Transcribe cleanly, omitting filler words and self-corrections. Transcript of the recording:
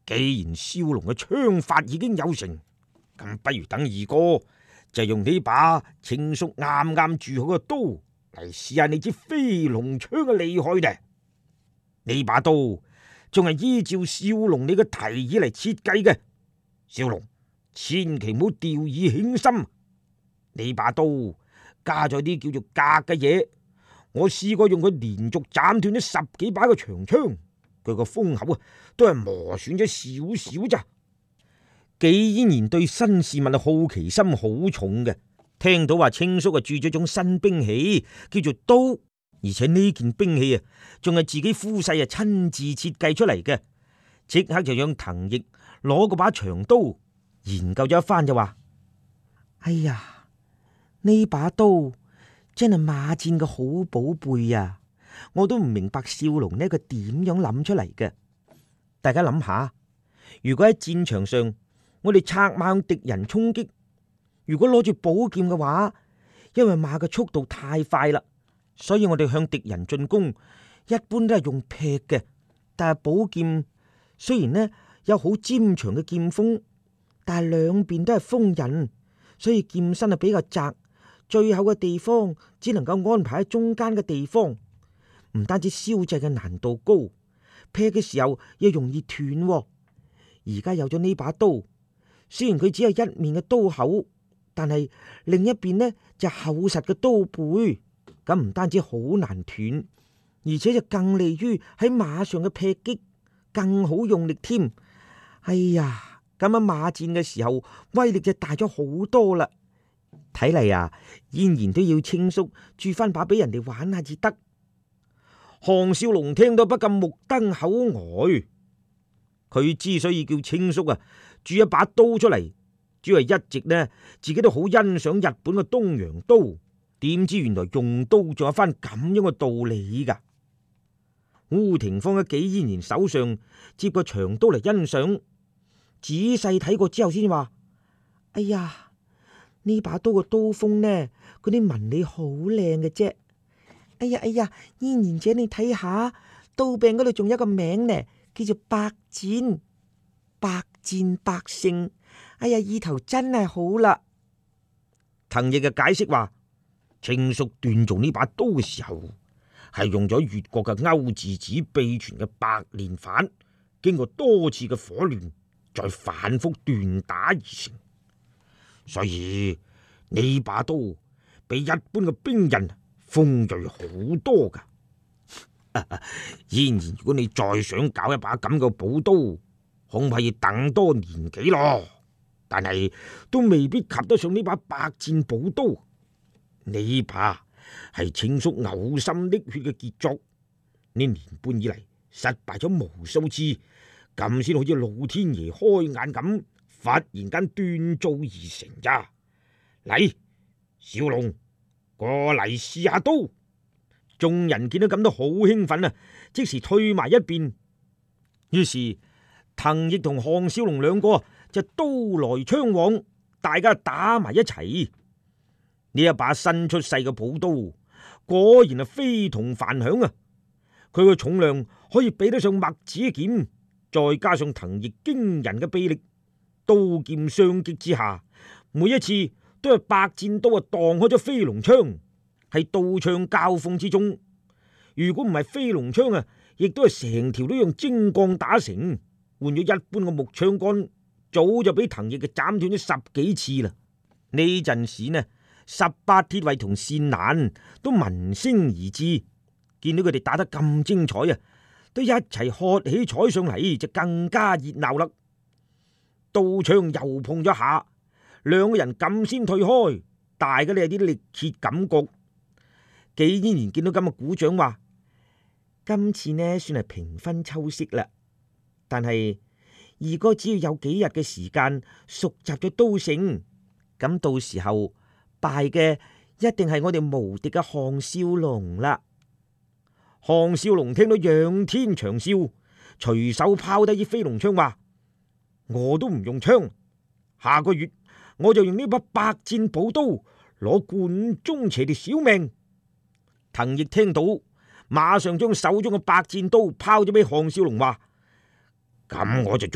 既然少龍嘅槍法已經有成，咁不如等二哥就用呢把青叔啱啱鑄好嘅刀嚟試下你支飛龍槍嘅厲害呢。呢把刀仲係依照少龍你嘅提議嚟設計嘅，少龍千祈唔好掉以輕心。呢把刀加咗啲叫做鎘嘅嘢，我試過用佢連續斬斷咗10幾把嘅長槍，佢個鋒口啊都係磨損咗少少咋。紀嫣然對新事物嘅好奇心好重嘅，聽到話青叔啊鑄咗種新兵器叫做刀，而且呢件兵器啊仲係自己夫婿啊親自設計出嚟嘅，即刻就讓藤奕攞嗰把長刀研究咗一番就話：哎呀，呢把刀真係馬戰嘅好寶貝啊！我都唔明白少龍呢個點樣諗出嚟嘅。大家諗下，如果喺戰場上我哋策馬向敵人衝擊，如果攞住寶劍嘅話，因為馬嘅速度太快啦，所以我哋向敵人進攻一般都係用劈嘅。但係寶劍雖然呢有好尖長嘅劍鋒，但係兩邊都係鋒刃，所以劍身係比較窄，最後嘅地方只能夠安排喺中間嘅地方。唔單止燒製嘅難度高，劈嘅時候又容易斷。而家有咗呢把刀，雖然佢只有一面嘅刀口，但係另一邊呢就厚實嘅刀背，咁唔單止好難斷，而且就更利於喺馬上嘅劈擊，更好用力添。哎呀，咁喺馬戰嘅時候威力就大咗好多啦。睇嚟啊，嫣然都要青叔鑄翻把俾人哋玩下至得。項少龍聽到不禁目瞪口呆，佢之所以叫青叔啊鑄一把刀出嚟，主要係一直呢自己都好欣賞日本嘅東洋刀，點知原來用刀仲有翻咁樣嘅道理噶。烏廷芳喺紀嫣然手上接個長刀嚟欣賞，仔細睇過之後先話：哎呀，呢把刀嘅刀鋒呢，嗰啲紋理好靚嘅啫。哎呀，嫣然姐你睇下，刀柄嗰度仲有一個名呢，叫做百戰，百戰百勝。哎呀，意頭真係好啦。藤奕嘅解釋話：青叔鍛造呢把刀嘅時候，係用咗越國嘅歐冶子秘傳嘅白蓮幡，經過多次嘅火煉，再反復鍛打而成。所以呢把刀比一般嘅兵刃鋒銳好多噶。嫣然，如果你再想搞一把咁嘅寶刀，恐怕要等多年幾咯。但係都未必及得上呢把百戰寶刀。呢把係青叔嘔心瀝血嘅傑作，呢年半以嚟失敗咗無數次，咁先好似老天爺開眼咁，忽然間鍛造而成咋。嚟，小龍過嚟試下刀。眾人見到咁都好興奮啊，即時退埋一邊。於是藤奕同項少龍兩個就刀來槍往，大家打埋一齊。呢一把新出世嘅寶刀果然係非同凡響啊！佢個重量可以比得上墨子劍，再加上藤奕驚人嘅臂力，刀劍相擊之下，每一次都係百戰刀啊蕩開咗飛龍槍。喺刀槍交鋒之中，如果唔係飛龍槍啊，亦都係成條都用精鋼打成，換咗一般嘅木槍杆，早就俾藤奕嘅斬斷咗10幾次啦。呢陣時呢，18鐵衛同善蘭都聞聲而至，見到佢哋打得咁精彩啊，都一齊喝起彩上嚟，就更加熱鬧啦。刀槍又碰咗下，兩個人咁先退開，大家都有啲力竭感覺。紀嫣然見到咁嘅鼓掌，話：今次呢算係平分秋色啦。但係二哥只要有幾日嘅時間熟習咗刀性，咁到時候敗嘅一定係我哋無敵嘅項少龍啦。項少龍聽到仰天長嘯，隨手拋低支飛龍槍，話：我都唔用槍，下個月我就用呢把百戰寶刀攞冠中邪條小命。藤奕聽到，馬上將手中嘅百戰刀拋咗俾項少龍，話：咁我就